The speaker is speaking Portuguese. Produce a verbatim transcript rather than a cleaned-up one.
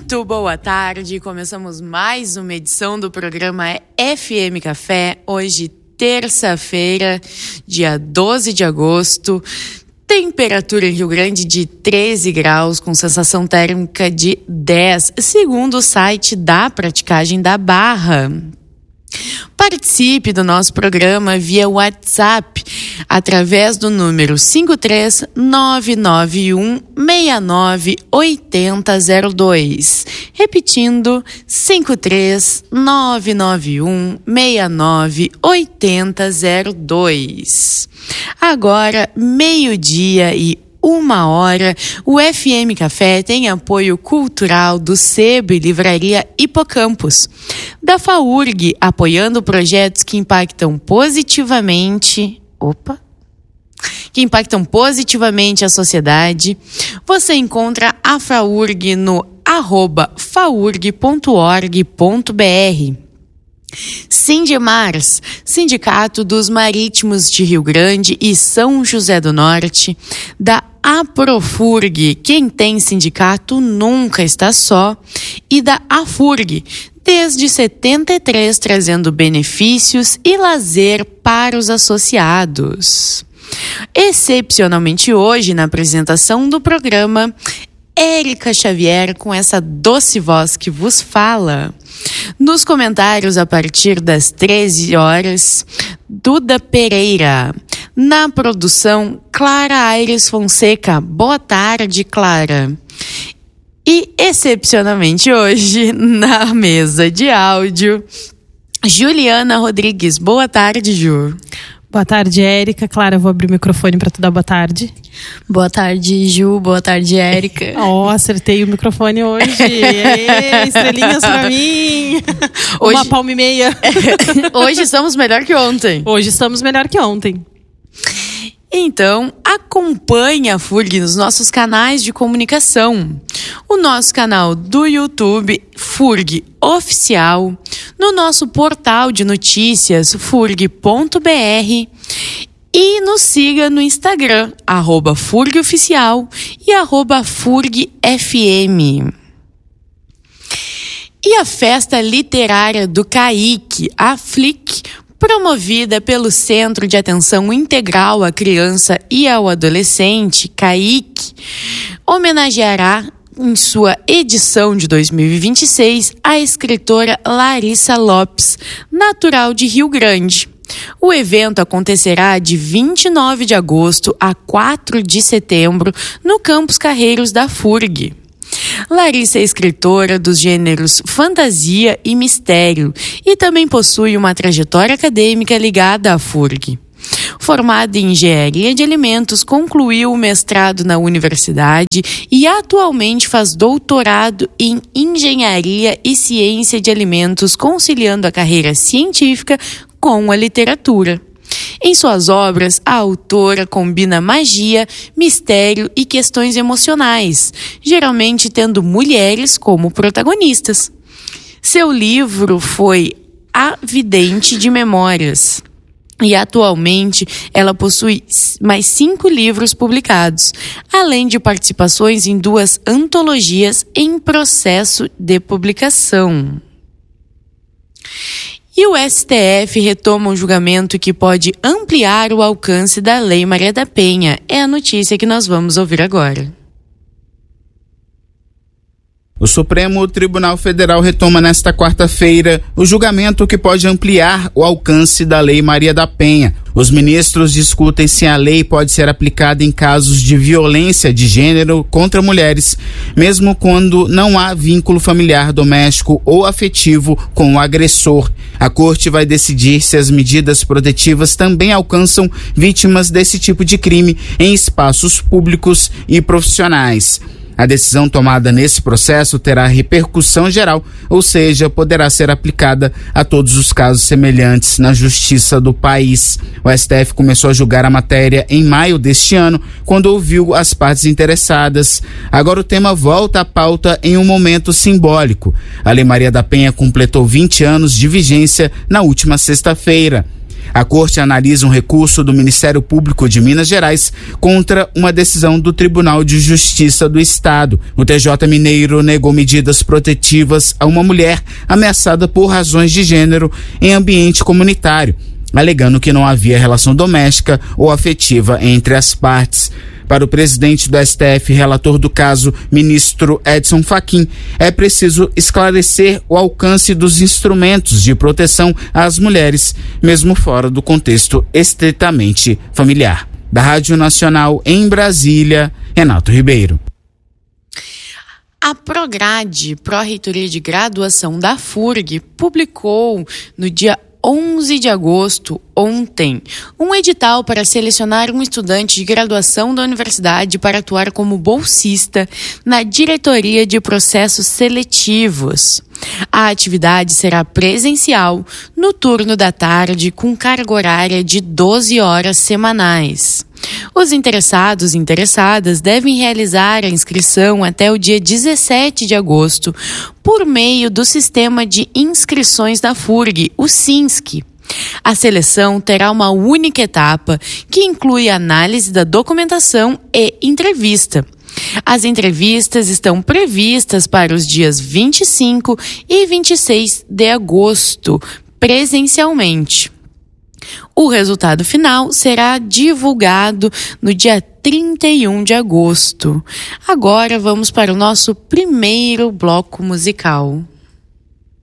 Muito boa tarde, começamos mais uma edição do programa F M Café, hoje terça-feira, dia doze de agosto, temperatura em Rio Grande de treze graus, com sensação térmica de dez, segundo o site da Praticagem da Barra. Participe do nosso programa via WhatsApp através do número cinco três nove nove um seis nove oito zero zero dois. Repetindo, cinco três nove nove um seis nove oito zero dois. Agora, meio-dia e uma hora, o F M Café tem apoio cultural do Sebo e Livraria Hipocampus, da FAURG, apoiando projetos que impactam positivamente... Opa! que impactam positivamente a sociedade. Você encontra a FAURG no arroba faurg ponto org ponto br. Sindimars, Sindicato dos Marítimos de Rio Grande e São José do Norte, da APROFURG, quem tem sindicato nunca está só, e da AFURG, desde setenta e três trazendo benefícios e lazer para os associados. Excepcionalmente hoje, na apresentação do programa, Érica Xavier com essa doce voz que vos fala. Nos comentários, a partir das treze horas, Duda Pereira. Na produção, Clara Aires Fonseca. Boa tarde, Clara. E, excepcionalmente hoje, na mesa de áudio, Juliana Rodrigues. Boa tarde, Ju. Boa tarde, Érica. Clara, eu vou abrir o microfone para tu dar boa tarde. Boa tarde, Ju. Boa tarde, Érica. Ó, oh, acertei o microfone hoje. Aê, estrelinhas pra mim. Hoje... Uma palma e meia. Hoje estamos melhor que ontem. Hoje estamos melhor que ontem. Então, acompanhe a FURG nos nossos canais de comunicação. O nosso canal do YouTube, FURG Oficial, no nosso portal de notícias, furg ponto br, e nos siga no Instagram, arroba FURG Oficial e arroba FURG F M. E a Festa Literária do CAIC, a Flic, promovida pelo Centro de Atenção Integral à Criança e ao Adolescente, CAIC, homenageará em sua edição de dois mil e vinte e seis a escritora Larissa Lopes, natural de Rio Grande. O evento acontecerá de vinte e nove de agosto a quatro de setembro no Campus Carreiros da FURG. Larissa é escritora dos gêneros fantasia e mistério e também possui uma trajetória acadêmica ligada à FURG. Formada em Engenharia de Alimentos, concluiu o mestrado na universidade e atualmente faz doutorado em Engenharia e Ciência de Alimentos, conciliando a carreira científica com a literatura. Em suas obras, a autora combina magia, mistério e questões emocionais, geralmente tendo mulheres como protagonistas. Seu livro foi A Vidente de Memórias. E atualmente ela possui mais cinco livros publicados, além de participações em duas antologias em processo de publicação. E o S T F retoma um julgamento que pode ampliar o alcance da Lei Maria da Penha. É a notícia que nós vamos ouvir agora. O Supremo Tribunal Federal retoma nesta quarta-feira o julgamento que pode ampliar o alcance da Lei Maria da Penha. Os ministros discutem se a lei pode ser aplicada em casos de violência de gênero contra mulheres, mesmo quando não há vínculo familiar doméstico ou afetivo com o agressor. A Corte vai decidir se as medidas protetivas também alcançam vítimas desse tipo de crime em espaços públicos e profissionais. A decisão tomada nesse processo terá repercussão geral, ou seja, poderá ser aplicada a todos os casos semelhantes na justiça do país. O S T F começou a julgar a matéria em maio deste ano, quando ouviu as partes interessadas. Agora o tema volta à pauta em um momento simbólico. A Lei Maria da Penha completou vinte anos de vigência na última sexta-feira. A Corte analisa um recurso do Ministério Público de Minas Gerais contra uma decisão do Tribunal de Justiça do Estado. O T J mineiro negou medidas protetivas a uma mulher ameaçada por razões de gênero em ambiente comunitário, alegando que não havia relação doméstica ou afetiva entre as partes. Para o presidente do S T F, relator do caso, ministro Edson Fachin, é preciso esclarecer o alcance dos instrumentos de proteção às mulheres, mesmo fora do contexto estritamente familiar. Da Rádio Nacional em Brasília, Renato Ribeiro. A Prograde, Pró-Reitoria de Graduação da F U R G, publicou no dia onze de agosto, ontem, um edital para selecionar um estudante de graduação da universidade para atuar como bolsista na diretoria de processos seletivos. A atividade será presencial, no turno da tarde, com carga horária de doze horas semanais. Os interessados e interessadas devem realizar a inscrição até o dia dezessete de agosto por meio do Sistema de Inscrições da F U R G, o SINSC. A seleção terá uma única etapa, que inclui análise da documentação e entrevista. As entrevistas estão previstas para os dias vinte e cinco e vinte e seis de agosto, presencialmente. O resultado final será divulgado no dia trinta e um de agosto. Agora vamos para o nosso primeiro bloco musical.